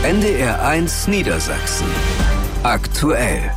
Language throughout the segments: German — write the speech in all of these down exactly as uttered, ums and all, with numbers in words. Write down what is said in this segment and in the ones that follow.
N D R eins Niedersachsen. Aktuell.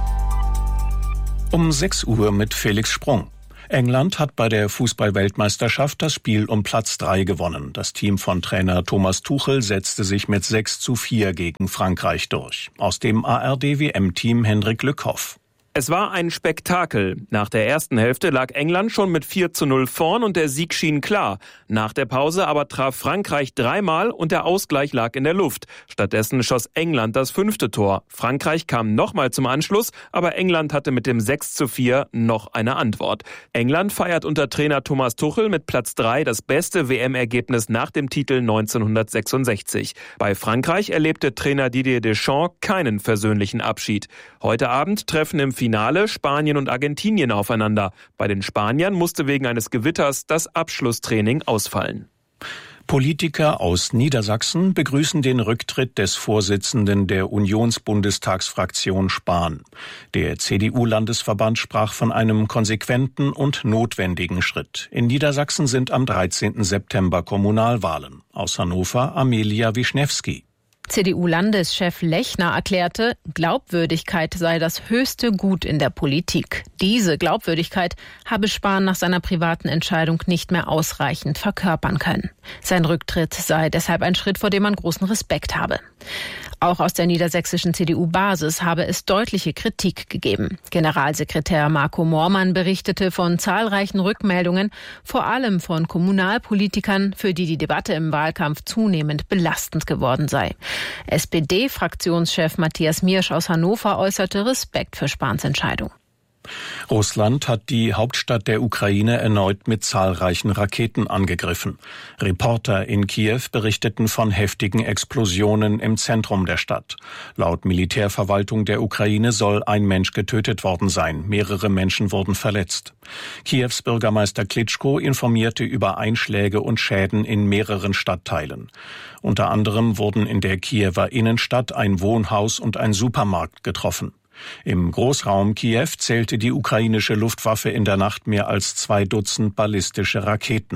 Um sechs Uhr mit Felix Sprung. England hat bei der Fußball-Weltmeisterschaft das Spiel um Platz drei gewonnen. Das Team von Trainer Thomas Tuchel setzte sich mit sechs zu vier gegen Frankreich durch. Aus dem A R D W M-Team Hendrik Lückhoff. Es war ein Spektakel. Nach der ersten Hälfte lag England schon mit vier zu null vorn und der Sieg schien klar. Nach der Pause aber traf Frankreich dreimal und der Ausgleich lag in der Luft. Stattdessen schoss England das fünfte Tor. Frankreich kam nochmal zum Anschluss, aber England hatte mit dem sechs zu vier noch eine Antwort. England feiert unter Trainer Thomas Tuchel mit Platz drei das beste W M-Ergebnis nach dem Titel neunzehnhundertsechsundsechzig. Bei Frankreich erlebte Trainer Didier Deschamps keinen versöhnlichen Abschied. Heute Abend treffen im Finale Spanien und Argentinien aufeinander. Bei den Spaniern musste wegen eines Gewitters das Abschlusstraining ausfallen. Politiker aus Niedersachsen begrüßen den Rücktritt des Vorsitzenden der Unionsbundestagsfraktion Spahn. Der C D U-Landesverband sprach von einem konsequenten und notwendigen Schritt. In Niedersachsen sind am dreizehnten September Kommunalwahlen. Aus Hannover Amelia Wischnewski. C D U-Landeschef Lechner erklärte, Glaubwürdigkeit sei das höchste Gut in der Politik. Diese Glaubwürdigkeit habe Spahn nach seiner privaten Entscheidung nicht mehr ausreichend verkörpern können. Sein Rücktritt sei deshalb ein Schritt, vor dem man großen Respekt habe. Auch aus der niedersächsischen C D U-Basis habe es deutliche Kritik gegeben. Generalsekretär Marco Moormann berichtete von zahlreichen Rückmeldungen, vor allem von Kommunalpolitikern, für die die Debatte im Wahlkampf zunehmend belastend geworden sei. S P D-Fraktionschef Matthias Miersch aus Hannover äußerte Respekt für Spahns Entscheidung. Russland hat die Hauptstadt der Ukraine erneut mit zahlreichen Raketen angegriffen. Reporter in Kiew berichteten von heftigen Explosionen im Zentrum der Stadt. Laut Militärverwaltung der Ukraine soll ein Mensch getötet worden sein. Mehrere Menschen wurden verletzt. Kiews Bürgermeister Klitschko informierte über Einschläge und Schäden in mehreren Stadtteilen. Unter anderem wurden in der Kiewer Innenstadt ein Wohnhaus und ein Supermarkt getroffen. Im Großraum Kiew zählte die ukrainische Luftwaffe in der Nacht mehr als zwei Dutzend ballistische Raketen.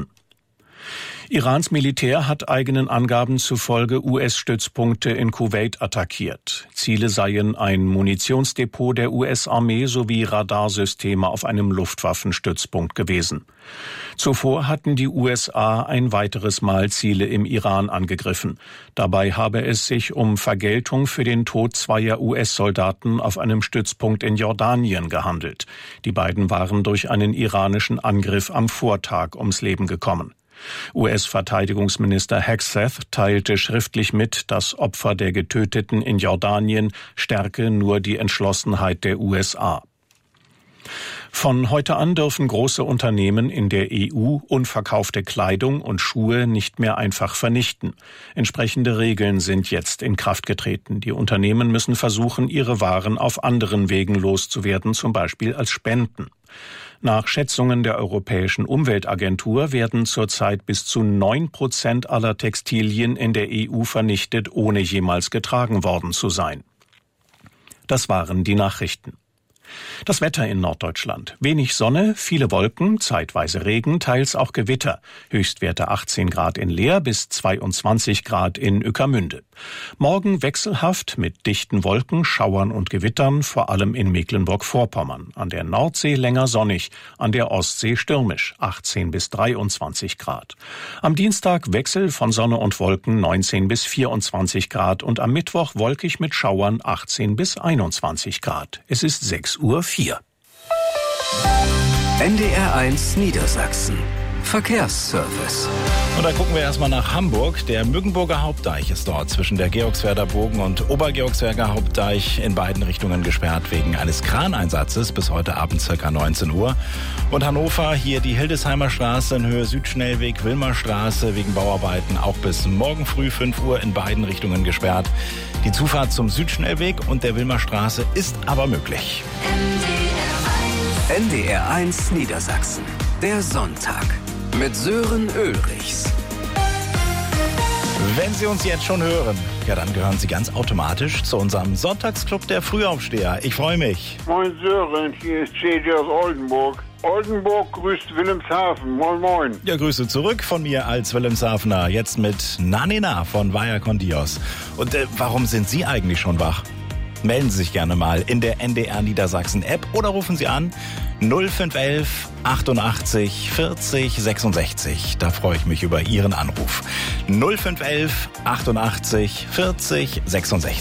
Irans Militär hat eigenen Angaben zufolge U S-Stützpunkte in Kuwait attackiert. Ziele seien ein Munitionsdepot der U S-Armee sowie Radarsysteme auf einem Luftwaffenstützpunkt gewesen. Zuvor hatten die U S A ein weiteres Mal Ziele im Iran angegriffen. Dabei habe es sich um Vergeltung für den Tod zweier U S-Soldaten auf einem Stützpunkt in Jordanien gehandelt. Die beiden waren durch einen iranischen Angriff am Vortag ums Leben gekommen. U S-Verteidigungsminister Hegseth teilte schriftlich mit, das Opfer der Getöteten in Jordanien stärke nur die Entschlossenheit der U S A. Von heute an dürfen große Unternehmen in der E U unverkaufte Kleidung und Schuhe nicht mehr einfach vernichten. Entsprechende Regeln sind jetzt in Kraft getreten. Die Unternehmen müssen versuchen, ihre Waren auf anderen Wegen loszuwerden, zum Beispiel als Spenden. Nach Schätzungen der Europäischen Umweltagentur werden zurzeit bis zu neun Prozent aller Textilien in der E U vernichtet, ohne jemals getragen worden zu sein. Das waren die Nachrichten. Das Wetter in Norddeutschland. Wenig Sonne, viele Wolken, zeitweise Regen, teils auch Gewitter. Höchstwerte achtzehn Grad in Leer bis zweiundzwanzig Grad in Ueckermünde. Morgen wechselhaft mit dichten Wolken, Schauern und Gewittern, vor allem in Mecklenburg-Vorpommern. An der Nordsee länger sonnig, an der Ostsee stürmisch, achtzehn bis dreiundzwanzig Grad. Am Dienstag Wechsel von Sonne und Wolken, neunzehn bis vierundzwanzig Grad. Und am Mittwoch wolkig mit Schauern, achtzehn bis einundzwanzig Grad. Es ist sechs Uhr vier. N D R eins Niedersachsen. Verkehrsservice. Und da gucken wir erstmal nach Hamburg. Der Mückenburger Hauptdeich ist dort zwischen der Georgswerder Bogen und Obergeorgsberger Hauptdeich in beiden Richtungen gesperrt wegen eines Kraneinsatzes bis heute Abend ca. neunzehn Uhr. Und Hannover, hier die Hildesheimer Straße in Höhe Südschnellweg, Wilmerstraße wegen Bauarbeiten auch bis morgen früh fünf Uhr in beiden Richtungen gesperrt. Die Zufahrt zum Südschnellweg und der Wilmerstraße ist aber möglich. N D R eins Niedersachsen. Der Sonntag. Mit Sören Ulrichs. Wenn Sie uns jetzt schon hören, ja, dann gehören Sie ganz automatisch zu unserem Sonntagsclub der Frühaufsteher. Ich freue mich. Moin Sören, hier ist C D aus Oldenburg. Oldenburg grüßt Wilhelmshaven. Moin, moin. Ja, Grüße zurück von mir als Wilhelmshavener. Jetzt mit Nanina von Vaya con Dios. Und äh, warum sind Sie eigentlich schon wach? Melden Sie sich gerne mal in der N D R Niedersachsen App oder rufen Sie an null fünf elf achtundachtzig vierzig sechsundsechzig. Da freue ich mich über Ihren Anruf. null fünf elf achtundachtzig vierzig sechsundsechzig.